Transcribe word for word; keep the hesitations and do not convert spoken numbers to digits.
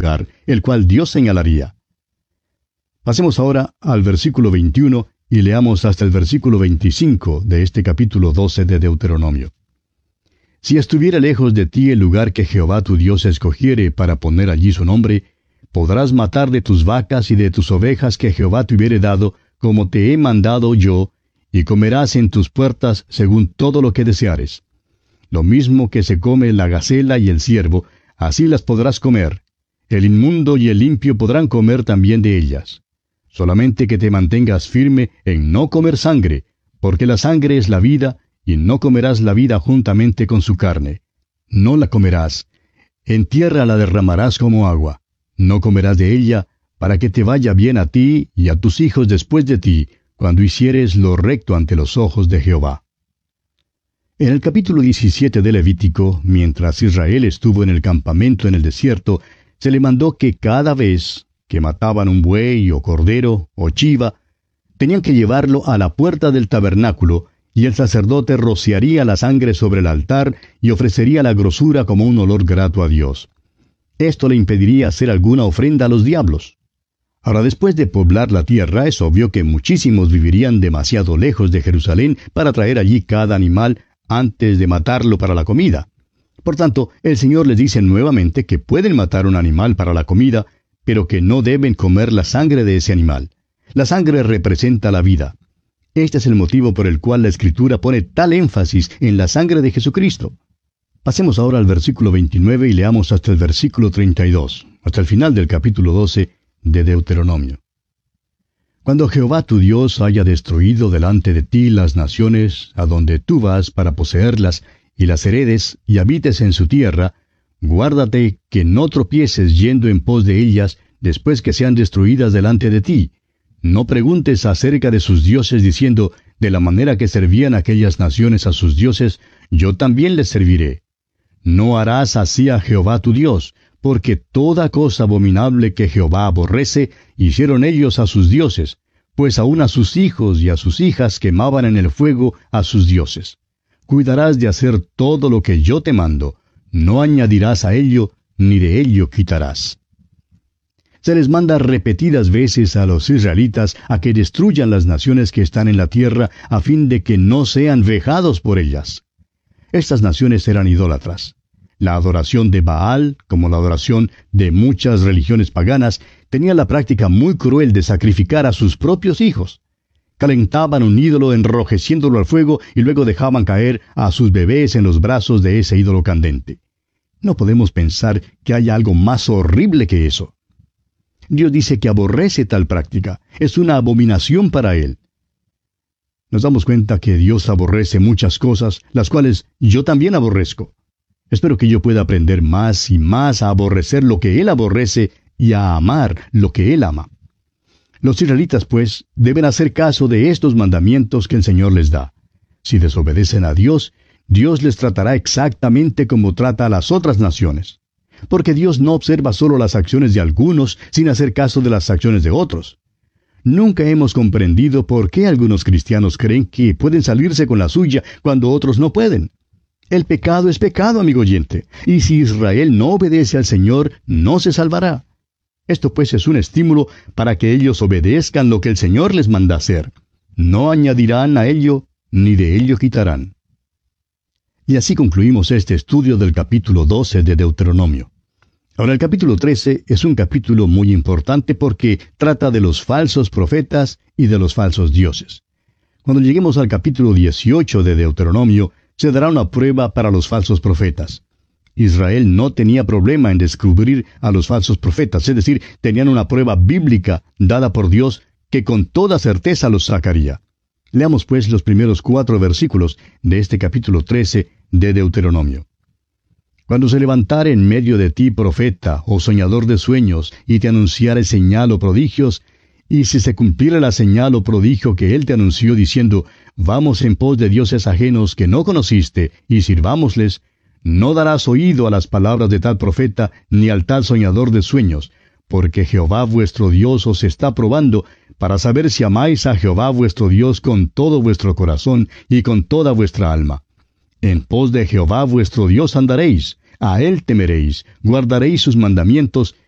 lugar, el cual Dios señalaría. Pasemos ahora al versículo veintiuno y leamos hasta el versículo veinticinco de este capítulo doce de Deuteronomio. Si estuviera lejos de ti el lugar que Jehová tu Dios escogiere para poner allí su nombre, podrás matar de tus vacas y de tus ovejas que Jehová te hubiere dado, como te he mandado yo, y comerás en tus puertas según todo lo que deseares. Lo mismo que se come la gacela y el ciervo, así las podrás comer. El inmundo y el limpio podrán comer también de ellas. Solamente que te mantengas firme en no comer sangre, porque la sangre es la vida, y no comerás la vida juntamente con su carne. No la comerás. En tierra la derramarás como agua. No comerás de ella, para que te vaya bien a ti y a tus hijos después de ti, cuando hicieres lo recto ante los ojos de Jehová. En el capítulo diecisiete de Levítico, mientras Israel estuvo en el campamento en el desierto, se le mandó que cada vez que mataban un buey o cordero o chiva, tenían que llevarlo a la puerta del tabernáculo, y el sacerdote rociaría la sangre sobre el altar y ofrecería la grosura como un olor grato a Dios. Esto le impediría hacer alguna ofrenda a los diablos. Ahora, después de poblar la tierra, es obvio que muchísimos vivirían demasiado lejos de Jerusalén para traer allí cada animal antes de matarlo para la comida. Por tanto, el Señor les dice nuevamente que pueden matar un animal para la comida, pero que no deben comer la sangre de ese animal. La sangre representa la vida. Este es el motivo por el cual la Escritura pone tal énfasis en la sangre de Jesucristo. Pasemos ahora al versículo veintinueve y leamos hasta el versículo treinta y dos, hasta el final del capítulo doce de Deuteronomio. Cuando Jehová tu Dios haya destruido delante de ti las naciones a donde tú vas para poseerlas, y las heredes y habites en su tierra, guárdate que no tropieces yendo en pos de ellas después que sean destruidas delante de ti. No preguntes acerca de sus dioses diciendo, de la manera que servían aquellas naciones a sus dioses, yo también les serviré. No harás así a Jehová tu Dios, porque toda cosa abominable que Jehová aborrece, hicieron ellos a sus dioses, pues aun a sus hijos y a sus hijas quemaban en el fuego a sus dioses. Cuidarás de hacer todo lo que yo te mando, no añadirás a ello, ni de ello quitarás. Se les manda repetidas veces a los israelitas a que destruyan las naciones que están en la tierra a fin de que no sean vejados por ellas. Estas naciones eran idólatras. La adoración de Baal, como la adoración de muchas religiones paganas, tenía la práctica muy cruel de sacrificar a sus propios hijos. Calentaban un ídolo enrojeciéndolo al fuego y luego dejaban caer a sus bebés en los brazos de ese ídolo candente. No podemos pensar que haya algo más horrible que eso. Dios dice que aborrece tal práctica. Es una abominación para Él. Nos damos cuenta que Dios aborrece muchas cosas, las cuales yo también aborrezco. Espero que yo pueda aprender más y más a aborrecer lo que Él aborrece y a amar lo que Él ama. Los israelitas, pues, deben hacer caso de estos mandamientos que el Señor les da. Si desobedecen a Dios, Dios les tratará exactamente como trata a las otras naciones. Porque Dios no observa solo las acciones de algunos sin hacer caso de las acciones de otros. Nunca hemos comprendido por qué algunos cristianos creen que pueden salirse con la suya cuando otros no pueden. El pecado es pecado, amigo oyente, y si Israel no obedece al Señor, no se salvará. Esto pues es un estímulo para que ellos obedezcan lo que el Señor les manda hacer. No añadirán a ello, ni de ello quitarán. Y así concluimos este estudio del capítulo doce de Deuteronomio. Ahora el capítulo trece es un capítulo muy importante porque trata de los falsos profetas y de los falsos dioses. Cuando lleguemos al capítulo dieciocho de Deuteronomio, se dará una prueba para los falsos profetas. Israel no tenía problema en descubrir a los falsos profetas, es decir, tenían una prueba bíblica dada por Dios que con toda certeza los sacaría. Leamos pues los primeros cuatro versículos de este capítulo trece de Deuteronomio. Cuando se levantare en medio de ti profeta o soñador de sueños, y te anunciare señal o prodigios, y si se cumpliera la señal o prodigio que él te anunció diciendo, vamos en pos de dioses ajenos que no conociste, y sirvámosles, no darás oído a las palabras de tal profeta, ni al tal soñador de sueños, porque Jehová vuestro Dios os está probando, para saber si amáis a Jehová vuestro Dios con todo vuestro corazón y con toda vuestra alma. En pos de Jehová vuestro Dios andaréis, a él temeréis, guardaréis sus mandamientos